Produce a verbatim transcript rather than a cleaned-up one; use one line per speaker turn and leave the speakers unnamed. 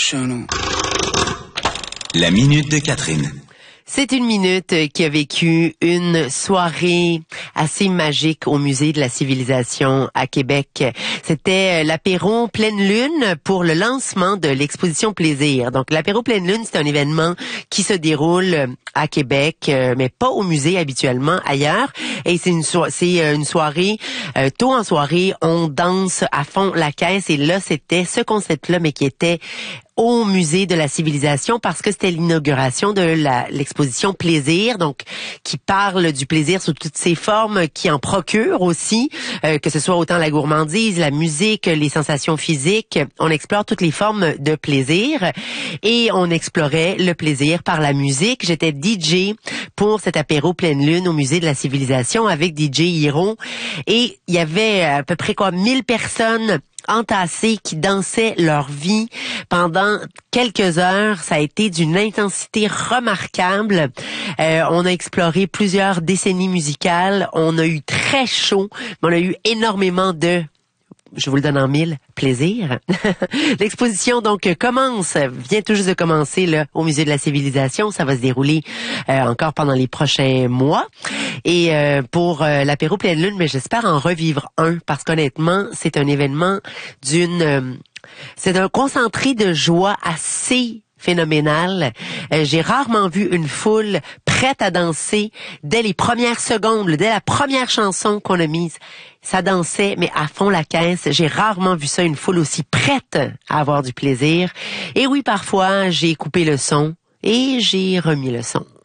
Channel.
La minute de Catherine.
C'est une minute qui a vécu une soirée assez magique au Musée de la Civilisation à Québec. C'était l'apéro Pleine Lune pour le lancement de l'exposition Plaisir. Donc l'apéro Pleine Lune, c'est un événement qui se déroule à Québec, mais pas au musée habituellement, ailleurs. Et c'est une, so- c'est une soirée, euh, tôt en soirée, on danse à fond la caisse. Et là, c'était ce concept-là, mais qui était au Musée de la Civilisation parce que c'était l'inauguration de la, l'exposition Plaisir, donc qui parle du plaisir sous toutes ses formes, qui en procure aussi, euh, que ce soit autant la gourmandise, la musique, les sensations physiques. On explore toutes les formes de plaisir et on explorait le plaisir par la musique. J'étais D J pour cet apéro Pleine Lune au Musée de la Civilisation avec D J Hiro et il y avait à peu près quoi mille personnes entassés qui dansaient leur vie pendant quelques heures. Ça a été d'une intensité remarquable. Euh, on a exploré plusieurs décennies musicales. On a eu très chaud, mais on a eu énormément de, je vous le donne en mille, plaisir. L'exposition donc commence, vient tout juste de commencer là au Musée de la Civilisation. Ça va se dérouler euh, encore pendant les prochains mois. Et euh, pour euh, l'apéro Pleine Lune, mais j'espère en revivre un parce qu'honnêtement, c'est un événement d'une, euh, c'est d'un concentré de joie assez phénoménal. Euh, j'ai rarement vu une foule prête à danser dès les premières secondes, dès la première chanson qu'on a mise. Ça dansait, mais à fond la caisse. J'ai rarement vu ça, une foule aussi prête à avoir du plaisir. Et oui, parfois, j'ai coupé le son et j'ai remis le son.